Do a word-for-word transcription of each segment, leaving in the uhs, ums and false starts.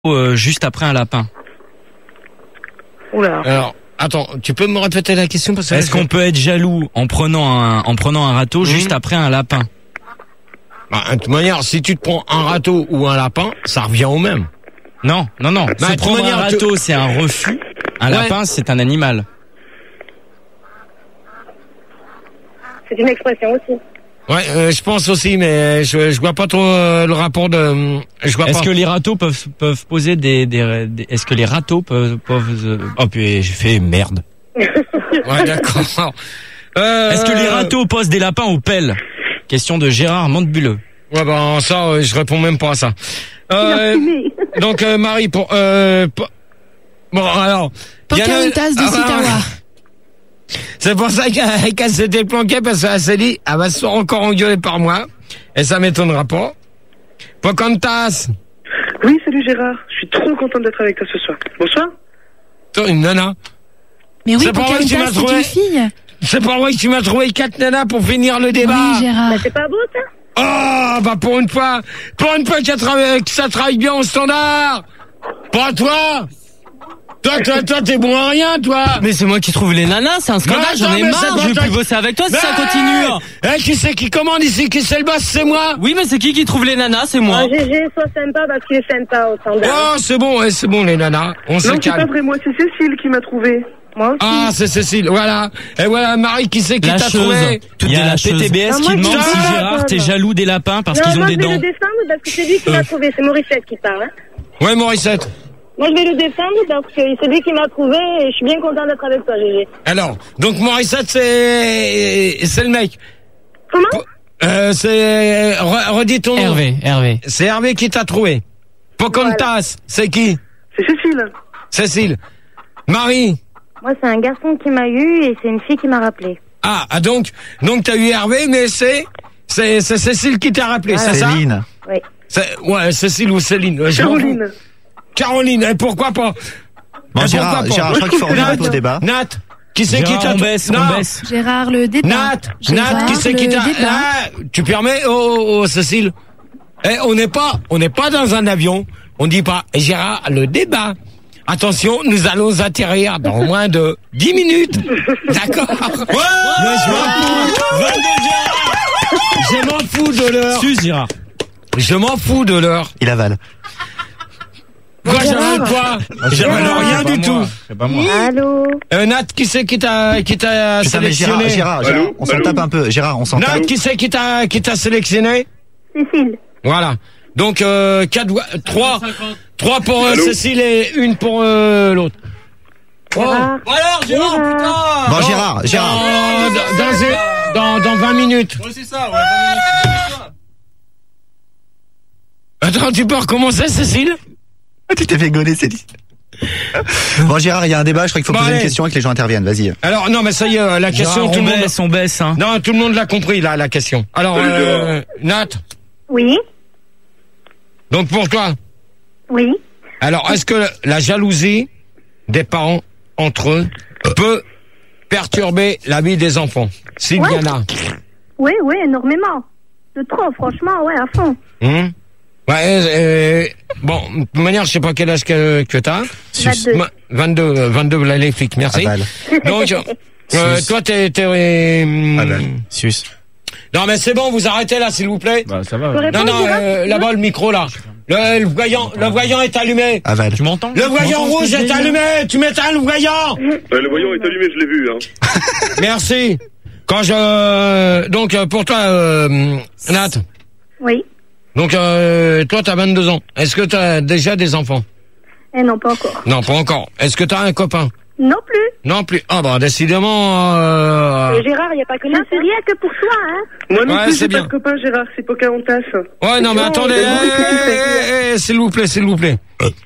euh, juste après un lapin. Oula. Alors, attends, tu peux me répéter la question parce que Est-ce qu'on peut être jaloux en prenant un, en prenant un râteau mmh. juste après un lapin? Bah, de toute manière, si tu te prends un râteau ou un lapin, ça revient au même. Non, non, non. Bah, Se prendre manière, un râteau, tu... c'est un refus. Un ouais. lapin, c'est un animal. C'est une expression aussi. Ouais, euh, je pense aussi, mais je, je vois pas trop euh, le rapport de. Je vois Est-ce pas. que les râteaux peuvent peuvent poser des, des, des est-ce que les râteaux peuvent peuvent euh... oh puis j'ai fait merde. Ouais, d'accord. Euh... Est-ce que les râteaux posent des lapins aux pelles? Question de Gérard Montebuleux. Ouais, ben ça, euh, je réponds même pas à ça. Euh, donc euh, Marie, pour euh, pour... bon alors. Pocahontas de Sitawa. C'est pour ça qu'elle, qu'elle s'était planquée parce qu'elle s'est dit, elle va se faire encore engueuler par moi. Et ça m'étonnera pas. Pocahontas. Oui, salut Gérard. Je suis trop contente d'être avec toi ce soir. Bonsoir. Toi, une nana. Mais oui, c'est Pocahontas, c'est trouvé... une fille. C'est pas vrai que tu m'as trouvé quatre nanas pour finir le débat. Oui, Gérard. Bah, c'est pas beau, ça? Oh, bah, pour une fois, pour une fois que, tra- que ça travaille bien au standard. Pas toi. Toi, toi, toi, t'es bon à rien, toi. Mais c'est moi qui trouve les nanas, c'est un scandale, non, j'en ai marre, je vais plus bosser avec toi si ça continue. Eh, qui c'est qui commande ici, qui c'est le boss, c'est moi. Oui, mais c'est qui qui trouve les nanas, c'est moi. Ah, G G, sois sympa parce qu'il est sympa au standard. Oh, c'est bon, ouais, c'est bon, les nanas, on se calme. Non, c'est pas vrai, moi, c'est Cécile qui m'a trouvé. Moi aussi. Ah, c'est Cécile, voilà. Et voilà, Marie, qui c'est qui la t'a chose. trouvé? Il y a la P T B S qui demande si Gérard, t'es jaloux des lapins parce qu'ils ont des dents. Non, moi, je vais le défendre parce que c'est lui qui m'a trouvé, c'est Morissette qui parle, hein. Ouais, Morissette. Moi, je vais le défendre parce que c'est lui qui m'a trouvé et je suis bien content d'être avec toi, G G. Alors, donc Morissette, c'est c'est le mec. Comment? Euh, c'est redis ton nom. Hervé, Hervé. C'est Hervé qui t'a trouvé. Pocahontas, voilà. C'est qui? C'est Cécile. Cécile. Marie. Moi, c'est un garçon qui m'a eu et c'est une fille qui m'a rappelé. Ah, ah donc donc t'as eu Hervé, mais c'est c'est c'est Cécile qui t'a rappelé, voilà. C'est ça? Céline. Oui. C'est, ouais, Cécile ou Céline. Caroline. Caroline, et pourquoi pas? Bon, Gérard, Gérard, je crois qu'il faut revenir au débat. Nat, qui c'est qui t'a... On baisse, on baisse. Gérard, le débat. Nat, Gérard, Nat, qui c'est qui t'a... Ah, tu permets, oh, oh, oh Cécile? Eh, on n'est pas, on n'est pas dans un avion. On dit pas, Gérard, le débat. Attention, nous allons atterrir dans moins de dix minutes. D'accord? Ouais, mais je m'en fous. Je m'en fous de l'heure. Sus, Gérard. Je m'en fous de l'heure. Il avale. Quoi, j'avale quoi? J'avale rien du tout. C'est pas moi. Allô? Euh, Nat, qui c'est qui t'a, qui t'a sélectionné? Gérard, Gérard, Gérard, on s'en tape un peu. Gérard, on s'en tape. Nat, qui c'est qui t'a, qui t'a sélectionné? Cécile. Voilà. Donc, euh, quatre, trois, trois pour euh, Cécile et une pour euh, l'autre. Oh. Alors, Gérard, putain! Bon, Gérard, Gérard. Dans, dans, dans, dans vingt minutes. Ouais, c'est ça, ouais, vingt minutes. Attends, tu peux recommencer, Cécile? Tu t'es fait gauler, Céline. Bon, Gérard, il y a un débat, je crois qu'il faut bon, poser allez. une question et que les gens interviennent, vas-y. Alors, non, mais ça y est, la question, Gérard, tout on le monde... baisse, on baisse, hein. Non, tout le monde l'a compris, là, la question. Alors, euh, Nat? Oui? Donc, pour toi? Oui? Alors, est-ce que la jalousie des parents entre eux peut perturber la vie des enfants? S'il ouais. y en a. Oui, oui, énormément. De trop, franchement, ouais, à fond. Hum? Ouais, euh, bon, de toute manière, je sais pas quel âge que, que t'as. vingt-deux. vingt-deux, vingt-deux, là, les flics, merci. Aval. Donc, euh, toi, t'es, t'es, euh, Aval. Sus. Non, mais c'est bon, vous arrêtez là, s'il vous plaît. Bah, ça va. Non, non, euh, là-bas, le micro, là. Le, le voyant, le voyant est allumé. Aval. Tu m'entends? Le voyant rouge est allumé. Tu m'éteins le voyant. Ouais, le voyant est allumé, je l'ai vu, hein. Merci. Quand je, donc, pour toi, euh, Nat. Oui? Donc, euh, toi, t'as vingt-deux ans. Est-ce que t'as déjà des enfants? Eh non, pas encore. Non, pas encore. Est-ce que t'as un copain? Non plus. Non plus. Ah bah, décidément... Euh... Et Gérard, il n'y a pas que ça. C'est rien que pour toi, hein. Moi non Ouais, plus, c'est j'ai bien. pas de copain, Gérard, c'est Pocahontas. Ouais, non, mais Non, attendez, c'est bon, eh, c'est ce que tu eh, eh, s'il vous plaît, s'il vous plaît.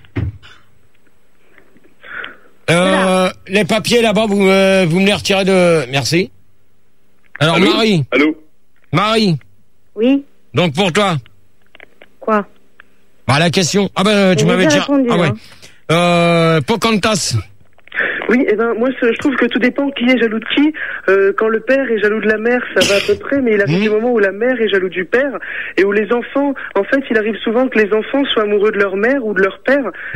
Euh, les papiers là-bas, vous, euh, vous me les retirez de... Merci. Alors, Allô? Marie. Allô? Marie. Oui? Donc, pour toi. Quoi? Bah, la question. Ah ben, tu J'ai m'avais déjà déjà... répondu, Ah ouais. hein. Euh, Pocahontas. Oui, eh ben moi je je trouve que tout dépend qui est jaloux de qui. Euh, quand le père est jaloux de la mère, ça va à peu près, mais il arrive Mmh. des moments où la mère est jaloux du père et où les enfants, en fait, il arrive souvent que les enfants soient amoureux de leur mère ou de leur père.